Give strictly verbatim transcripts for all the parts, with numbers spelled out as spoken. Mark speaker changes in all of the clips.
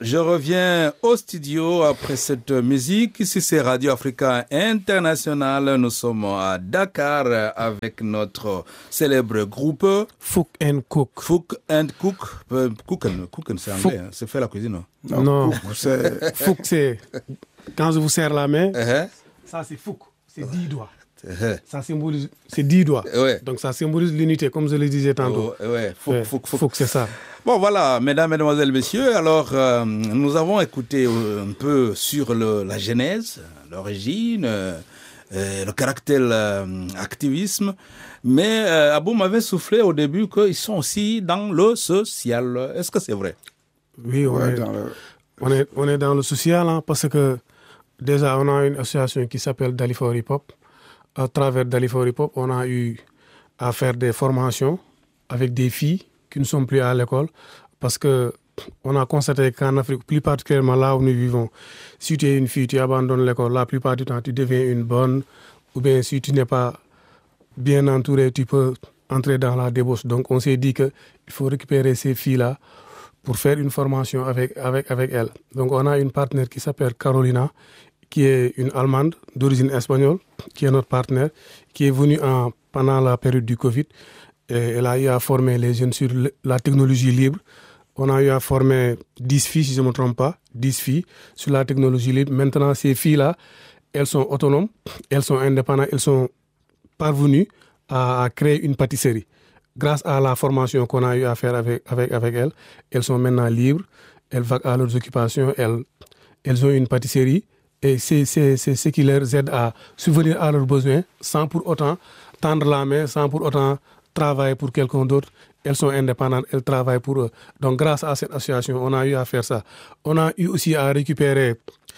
Speaker 1: je reviens au studio après cette musique. Ici, c'est Radio Africa International. Nous sommes à Dakar avec notre célèbre groupe
Speaker 2: Fook and Cook.
Speaker 1: Fook and Cook. Euh, Cooken, Cooken, c'est anglais. Hein? C'est fait la cuisine.
Speaker 2: Non, non. Cook, c'est... Fook, c'est quand je vous serre la main. Uh-huh. Ça, c'est Fook. C'est dix doigts. Uh-huh. Ça symbolise, c'est dix doigts. Ouais. Donc ça symbolise l'unité, comme je le disais tantôt.
Speaker 1: Oh, ouais. Fook,
Speaker 2: ouais.
Speaker 1: Fook, Fook.
Speaker 2: Fook, c'est ça.
Speaker 1: Bon, voilà, mesdames, mesdemoiselles, messieurs, alors euh, nous avons écouté un peu sur le, la genèse, l'origine, euh, euh, le caractère euh, activisme, mais euh, Abou m'avait soufflé au début qu'ils sont aussi dans le social. Est-ce que c'est vrai?
Speaker 2: Oui, on, ouais, est, dans le... on, est, on est dans le social, hein, parce que déjà on a une association qui s'appelle Dalifort Hip Hop. À travers Dalifort Hip Hop, on a eu à faire des formations avec des filles qui ne sont plus à l'école, parce que on a constaté qu'en Afrique, plus particulièrement là où nous vivons, si tu es une fille, tu abandonnes l'école, la plupart du temps, tu deviens une bonne, ou bien si tu n'es pas bien entouré, tu peux entrer dans la débauche. Donc on s'est dit qu'il faut récupérer ces filles-là pour faire une formation avec, avec, avec elles. Donc on a une partenaire qui s'appelle Carolina, qui est une Allemande d'origine espagnole, qui est notre partenaire, qui est venue en, pendant la période du Covid. Et elle a eu à former les jeunes sur la technologie libre. On a eu à former dix filles, si je ne me trompe pas, dix filles sur la technologie libre. Maintenant, ces filles-là, elles sont autonomes, elles sont indépendantes, elles sont parvenues à créer une pâtisserie. Grâce à la formation qu'on a eu à faire avec, avec, avec elles, elles sont maintenant libres, elles vaquent à leurs occupations, elles, elles ont une pâtisserie. Et c'est, c'est, c'est ce qui leur aide à subvenir à leurs besoins sans pour autant tendre la main, sans pour autant travaillent pour quelqu'un d'autre, elles sont indépendantes, elles travaillent pour eux. Donc grâce à cette association, on a eu à faire ça. On a eu aussi à récupérer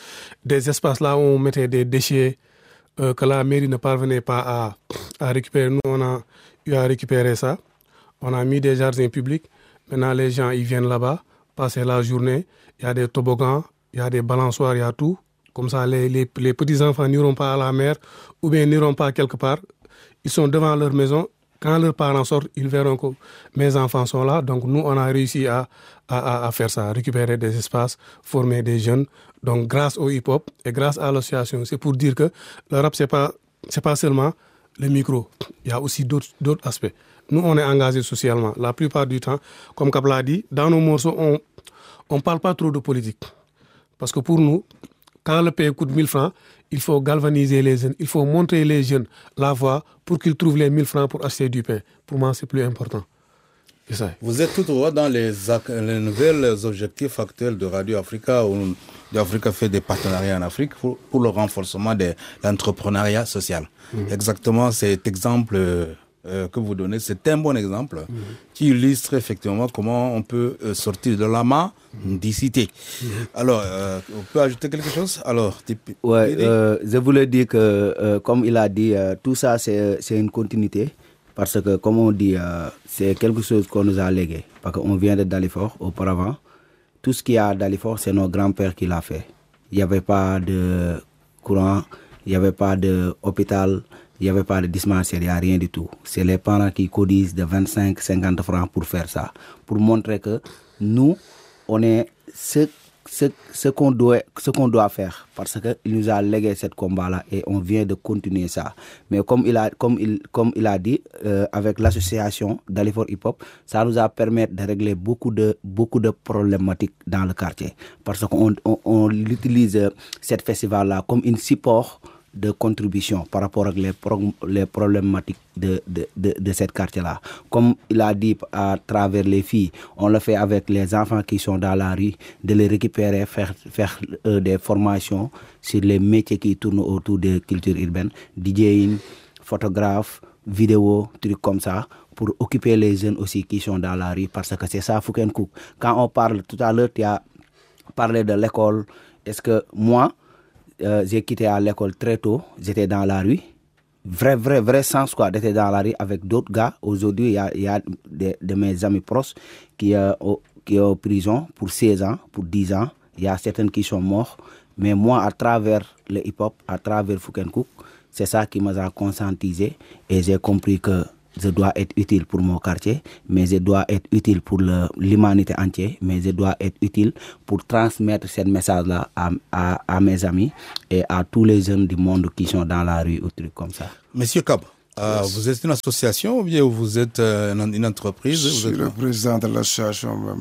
Speaker 2: des espaces là où on mettait des déchets euh, que la mairie ne parvenait pas à, à récupérer. Nous, on a eu à récupérer ça. On a mis des jardins publics. Maintenant, les gens, ils viennent là-bas, passer la journée. Il y a des toboggans, il y a des balançoires, il y a tout. Comme ça, les, les, les petits-enfants n'iront pas à la mer ou bien n'iront pas quelque part. Ils sont devant leur maison. Quand leurs parents sortent, ils verront que mes enfants sont là. Donc nous, on a réussi à, à, à faire ça, récupérer des espaces, former des jeunes. Donc grâce au hip-hop et grâce à l'association, c'est pour dire que le rap, ce n'est pas, c'est pas seulement le micro. Il y a aussi d'autres, d'autres aspects. Nous, on est engagés socialement. La plupart du temps, comme Kap l'a dit, dans nos morceaux, on ne parle pas trop de politique. Parce que pour nous, quand le pain coûte mille francs, il faut galvaniser les jeunes, il faut montrer les jeunes la voie pour qu'ils trouvent les mille francs pour acheter du pain. Pour moi, c'est plus important. C'est ça.
Speaker 1: Vous êtes tout droit dans les, les nouveaux objectifs actuels de Radio Africa, où Radio Africa fait des partenariats en Afrique pour, pour le renforcement de l'entrepreneuriat social. Mmh. Exactement cet exemple euh, que vous donnez, c'est un bon exemple mmh. qui illustre effectivement comment on peut euh, sortir de la mendicité. Mmh. Alors, euh, on peut ajouter quelque chose? Alors,
Speaker 3: ouais, euh, je voulais dire que, euh, comme il a dit, euh, tout ça, c'est, c'est une continuité. Parce que, comme on dit, euh, c'est quelque chose qu'on nous a légué. Parce qu'on vient de Dalifort auparavant. Tout ce qu'il y a à Dalifort, c'est nos grands-pères qui l'ont fait. Il n'y avait pas de courant, il n'y avait pas d'hôpital, il n'y avait pas de dispensaire, il n'y a rien du tout. C'est les parents qui cotisent de vingt-cinq à cinquante francs pour faire ça. Pour montrer que nous, on est ce, ce, ce, qu'on, doit, ce qu'on doit faire. Parce qu'il nous a légué ce combat-là et on vient de continuer ça. Mais comme il a, comme il, comme il a dit, euh, avec l'association Dalifort Hip Hop, ça nous a permis de régler beaucoup de, beaucoup de problématiques dans le quartier. Parce qu'on on, on utilise cette festival-là comme un support de contribution par rapport aux les, pro- les problématiques de, de, de, de cette quartier-là. Comme il a dit à travers les filles, on le fait avec les enfants qui sont dans la rue, de les récupérer, faire, faire euh, des formations sur les métiers qui tournent autour de culture urbaine, DJing, photographe, vidéo, trucs comme ça, pour occuper les jeunes aussi qui sont dans la rue, parce que c'est ça, Fook and Cook. Quand on parle, tout à l'heure, tu as parlé de l'école, est-ce que moi, Euh, j'ai quitté à l'école très tôt, j'étais dans la rue, vrai, vrai, vrai sens quoi, j'étais dans la rue avec d'autres gars. Aujourd'hui, il y a, y a de, de mes amis proches qui sont euh, qui en prison pour seize ans, pour dix ans. Il y a certains qui sont morts. Mais moi, à travers le hip-hop, à travers Fook and Cook, c'est ça qui m'a conscientisé et j'ai compris que je dois être utile pour mon quartier, mais je dois être utile pour le, l'humanité entière, mais je dois être utile pour transmettre ce message-là à, à, à mes amis et à tous les jeunes du monde qui sont dans la rue ou trucs comme ça.
Speaker 1: Monsieur Kab, euh, yes. Vous êtes une association ou bien vous êtes euh, une, une entreprise?
Speaker 4: Je
Speaker 1: vous
Speaker 4: suis
Speaker 1: êtes...
Speaker 4: le président de l'association même.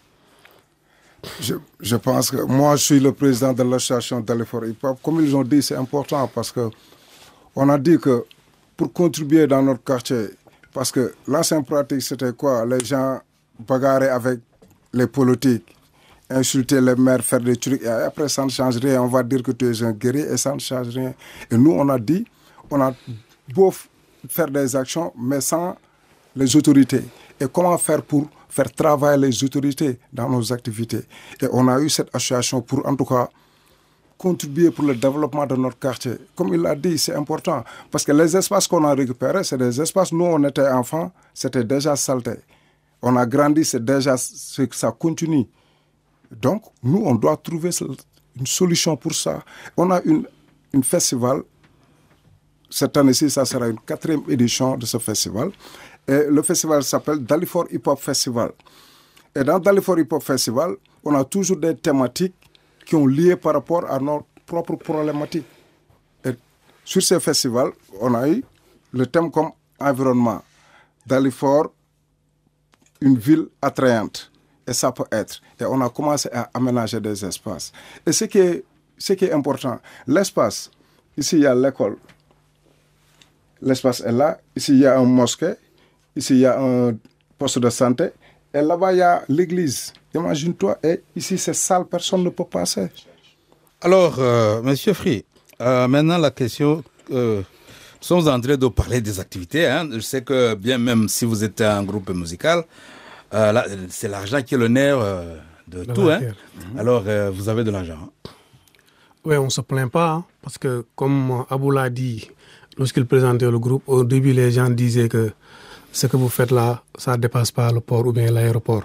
Speaker 4: Je, je pense que moi, je suis le président de l'association Dalifort Hip Hop. Comme ils ont dit, c'est important parce que on a dit que pour contribuer dans notre quartier, parce que l'ancienne pratique, c'était quoi? Les gens bagarraient avec les politiques, insulter les maires, faire des trucs, et après ça ne change rien. On va dire que tu es un guerrier et ça ne change rien. Et nous, on a dit, on a beau faire des actions, mais sans les autorités. Et comment faire pour faire travailler les autorités dans nos activités? Et on a eu cette association pour, en tout cas, contribuer pour le développement de notre quartier. Comme il l'a dit, c'est important. Parce que les espaces qu'on a récupérés, c'est des espaces, nous, on était enfants, c'était déjà saleté. On a grandi, c'est déjà, c'est, ça continue. Donc, nous, on doit trouver une solution pour ça. On a une, une festival. Cette année-ci, ça sera une quatrième édition de ce festival. Et le festival s'appelle Dalifort Hip Hop Festival. Et dans Dalifort Hip Hop Festival, on a toujours des thématiques qui ont lié par rapport à nos propres problématiques. Et sur ce festival, on a eu le thème comme environnement. Dalifort, une ville attrayante. Et ça peut être. Et on a commencé à aménager des espaces. Et ce qui est, ce qui est important, l'espace, ici il y a l'école. L'espace est là. Ici il y a un mosquée. Ici il y a un poste de santé. Et là-bas il y a l'église. Imagine-toi, et ici c'est sale, personne ne peut passer.
Speaker 1: Alors, euh, Monsieur Free, euh, maintenant la question, euh, nous sommes en train de parler des activités. Hein. Je sais que bien même si vous êtes un groupe musical, euh, là, c'est l'argent qui est le nerf euh, de
Speaker 2: Le
Speaker 1: tout. Hein.
Speaker 2: mmh.
Speaker 1: Alors, euh, vous avez de l'argent. Hein.
Speaker 2: Oui, on ne se plaint pas, hein, parce que comme Abou l'a dit, lorsqu'il présentait le groupe, au début les gens disaient que ce que vous faites là, ça ne dépasse pas le port ou bien l'aéroport.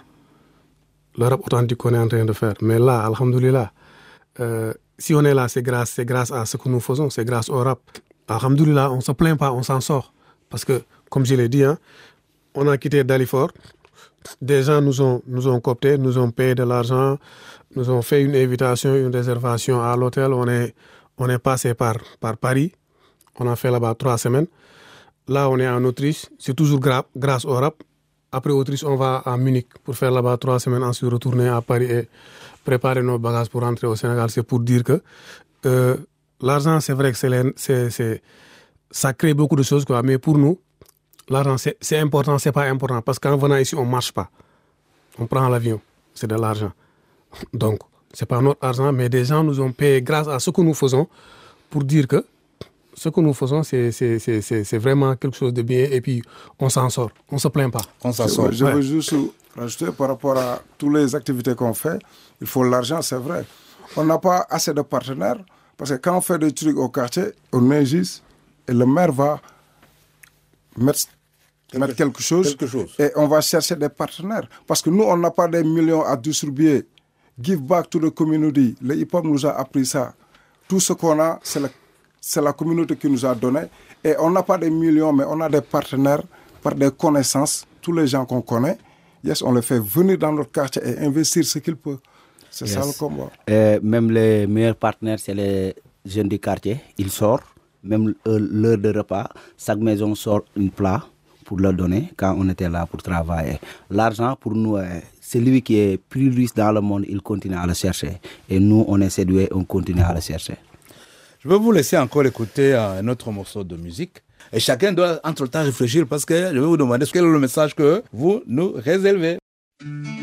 Speaker 2: Le rap authentique qu'on est en train de faire. Mais là, alhamdoulilah, euh, si on est là, c'est grâce, c'est grâce à ce que nous faisons, c'est grâce au rap. Alhamdoulilah, on ne se plaint pas, on s'en sort. Parce que, comme je l'ai dit, hein, on a quitté Dalifort, des gens nous ont, nous ont cooptés, nous ont payé de l'argent, nous ont fait une invitation, une réservation à l'hôtel. On est, on est passé par, par Paris, on a fait là-bas trois semaines. Là, on est en Autriche, c'est toujours gra- grâce au rap. Après Autriche, on va à Munich pour faire là-bas trois semaines, ensuite retourner à Paris et préparer nos bagages pour rentrer au Sénégal. C'est pour dire que euh, l'argent, c'est vrai que c'est, les, c'est, c'est, ça crée beaucoup de choses, quoi. Mais pour nous, l'argent, c'est, c'est important, c'est pas important. Parce qu'en venant ici, on ne marche pas. On prend l'avion, c'est de l'argent. Donc, c'est pas notre argent, mais des gens nous ont payé grâce à ce que nous faisons pour dire que ce que nous faisons, c'est, c'est, c'est, c'est, c'est vraiment quelque chose de bien et puis on s'en sort. On ne se plaint pas.
Speaker 1: On s'en sort.
Speaker 4: Je
Speaker 2: ouais.
Speaker 4: veux juste rajouter par rapport à toutes les activités qu'on fait, il faut l'argent, c'est vrai. On n'a pas assez de partenaires parce que quand on fait des trucs au quartier, on agisse et le maire va mettre, quelque, mettre quelque, chose,
Speaker 1: quelque chose
Speaker 4: et on va chercher des partenaires. Parce que nous, on n'a pas des millions à distribuer. Give back to the community. Le hip-hop nous a appris ça. Tout ce qu'on a, c'est le C'est la communauté qui nous a donné. Et on n'a pas des millions, mais on a des partenaires par des connaissances. Tous les gens qu'on connaît, yes, on les fait venir dans notre quartier et investir ce qu'ils peuvent. C'est yes. ça le combat.
Speaker 3: Et même les meilleurs partenaires, c'est les jeunes du quartier. Ils sortent, même euh, l'heure de repas, chaque maison sort un plat pour leur donner quand on était là pour travailler. L'argent, pour nous, c'est lui qui est plus riche dans le monde, il continue à le chercher. Et nous, on est séduits, on continue à le chercher.
Speaker 1: Je vais vous laisser encore écouter un autre morceau de musique. Et chacun doit entre-temps réfléchir parce que je vais vous demander quel est le message que vous nous réservez.